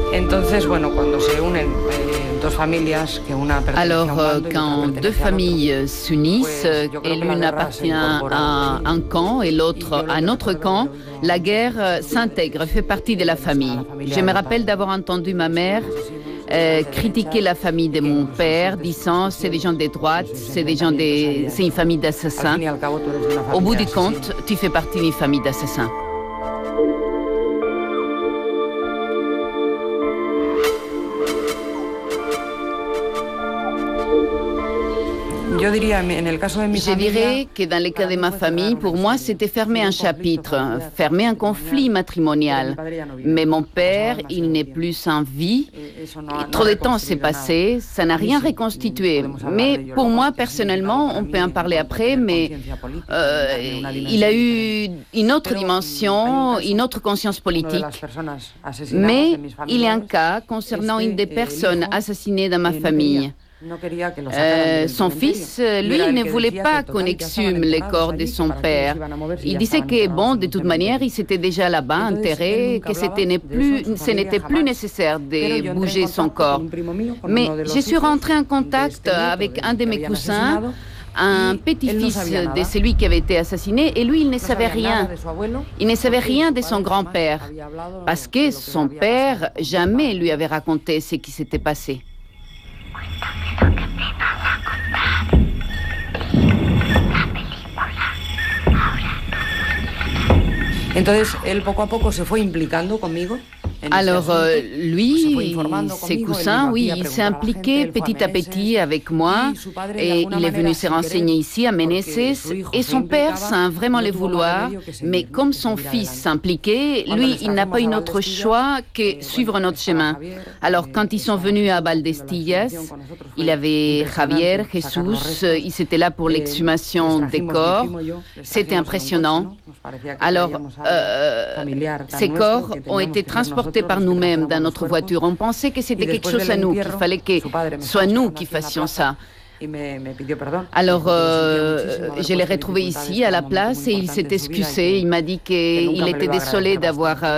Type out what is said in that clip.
Alors, quand deux familles s'unissent et l'une appartient à un camp et l'autre à un autre camp, la guerre s'intègre, fait partie de la famille. Je me rappelle d'avoir entendu ma mère critiquer la famille de mon père, disant c'est des gens de droite, c'est une famille d'assassins. Au bout du compte, tu fais partie d'une famille d'assassins. Je dirais que dans le cas de ma famille, pour moi, c'était fermer un chapitre, fermer un conflit matrimonial. Mais mon père, il n'est plus en vie. Trop de temps s'est passé, ça n'a rien reconstitué. Mais pour moi, personnellement, on peut en parler après, mais il a eu une autre dimension, une autre conscience politique. Mais il y a un cas concernant une des personnes assassinées dans ma famille. Son fils, lui, ne voulait pas qu'on exhume le corps de son père. Il disait que, bon, de toute manière, il s'était déjà là-bas enterré, que ce n'était plus nécessaire de bouger son corps. Mais je suis rentrée en contact avec un de mes cousins, un petit-fils de celui qui avait été assassiné, et lui, il ne savait rien. Il ne savait rien de son grand-père, parce que son père jamais lui avait raconté ce qui s'était passé. Alors, lui, ses cousins, oui, il s'est impliqué petit à petit avec moi et il est venu se renseigner ici à Meneses et son père, sans vraiment le vouloir, mais comme son fils s'impliquait, lui, il n'a pas eu notre choix que suivre notre chemin. Alors, quand ils sont venus à Valdestillas, il avait Javier, Jesus, ils étaient là pour l'exhumation des corps. C'était impressionnant. Alors, ces corps ont été transportés par nous-mêmes dans notre voiture. On pensait que c'était quelque chose à nous, qu'il fallait que ce soit nous qui fassions ça. Alors, je l'ai retrouvé ici, à la place, et il s'est excusé. Il m'a dit qu'il était désolé d'avoir